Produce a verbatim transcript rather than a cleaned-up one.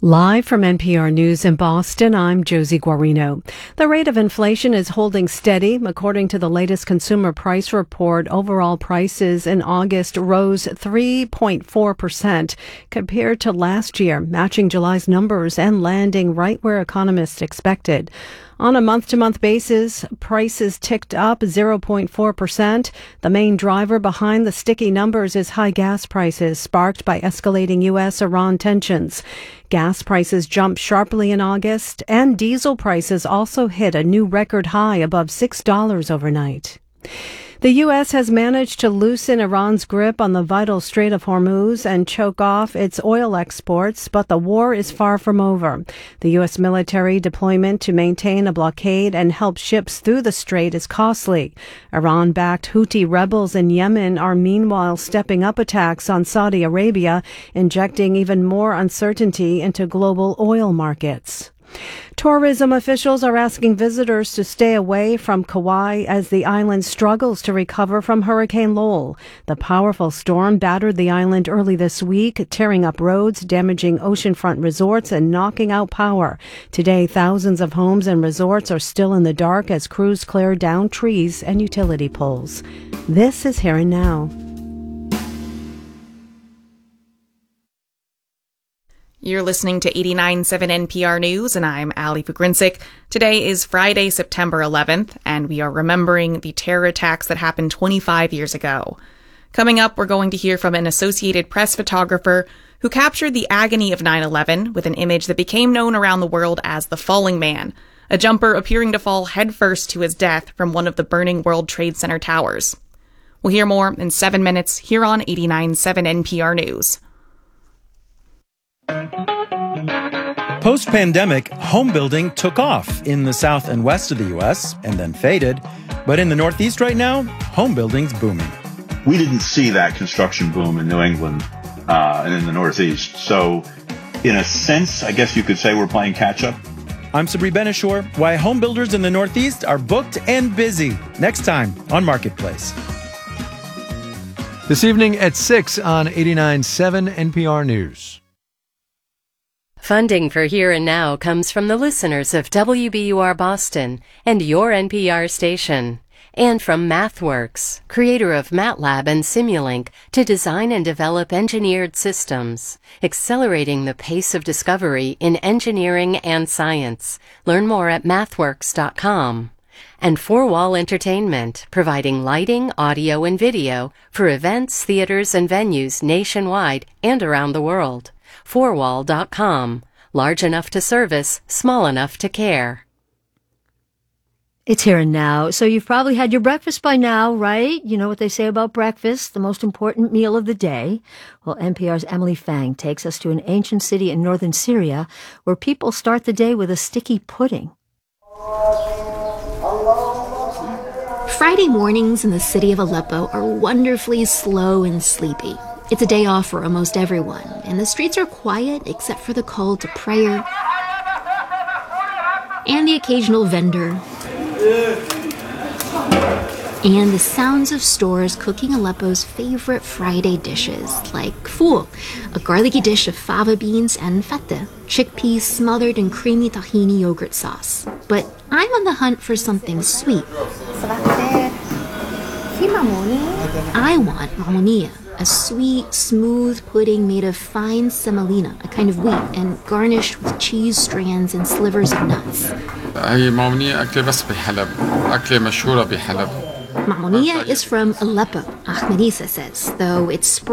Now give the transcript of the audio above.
Live from N P R News in Boston, I'm Josie Guarino. The rate of inflation is holding steady. According to the latest consumer price report, overall prices in August rose three point four percent compared to last year, matching July's numbers and landing right where economists expected. On a month-to-month basis, prices ticked up zero point four percent. The main driver behind the sticky numbers is high gas prices, sparked by escalating U S Iran tensions. Gas prices jumped sharply in August, and diesel prices also hit a new record high above six dollars overnight. The U S has managed to loosen Iran's grip on the vital Strait of Hormuz and choke off its oil exports, but the war is far from over. The U S military deployment to maintain a blockade and help ships through the strait is costly. Iran-backed Houthi rebels in Yemen are meanwhile stepping up attacks on Saudi Arabia, injecting even more uncertainty into global oil markets. Tourism officials are asking visitors to stay away from Kauai as the island struggles to recover from Hurricane Lowell. The powerful storm battered the island early this week, tearing up roads, damaging oceanfront resorts, and knocking out power. Today, thousands of homes and resorts are still in the dark as crews clear down trees and utility poles. This is Here and Now. You're listening to eighty-nine point seven N P R News, and I'm Ali Pogrinsic. Today is Friday, September eleventh, and we are remembering the terror attacks that happened twenty-five years ago. Coming up, we're going to hear from an Associated Press photographer who captured the agony of nine eleven with an image that became known around the world as the Falling Man, a jumper appearing to fall headfirst to his death from one of the burning World Trade Center towers. We'll hear more in seven minutes here on eighty-nine point seven N P R News. Post-pandemic, home building took off in the south and west of the U S and then faded. But in the Northeast right now, home building's booming. We didn't see that construction boom in New England uh, and in the Northeast. So in a sense, I guess you could say we're playing catch-up. I'm Sabri Ben-Achour. Why home builders in the Northeast are booked and busy. Next time on Marketplace. This evening at six on eighty-nine point seven N P R News. Funding for Here and Now comes from the listeners of W B U R Boston and your N P R station, and from MathWorks, creator of MATLAB and Simulink, to design and develop engineered systems, accelerating the pace of discovery in engineering and science. Learn more at mathworks dot com. And Four Wall Entertainment, providing lighting, audio, and video for events, theaters, and venues nationwide and around the world. four wall dot com. Large enough to service, small enough to care. It's Here and Now. So you've probably had your breakfast by now, right? You know what they say about breakfast, the most important meal of the day. Well, N P R's Emily Fang takes us to an ancient city in northern Syria where people start the day with a sticky pudding. Friday mornings in the city of Aleppo are wonderfully slow and sleepy. It's a day off for almost everyone, and the streets are quiet except for the call to prayer and the occasional vendor and the sounds of stores cooking Aleppo's favorite Friday dishes, like fool, a garlicky dish of fava beans, and fateh, chickpeas smothered in creamy tahini yogurt sauce. But I'm on the hunt for something sweet. I want mamounia, a sweet, smooth pudding made of fine semolina, a kind of wheat, and garnished with cheese strands and slivers of nuts. Mamounia is from Aleppo, Ahmed Issa says, though it's spread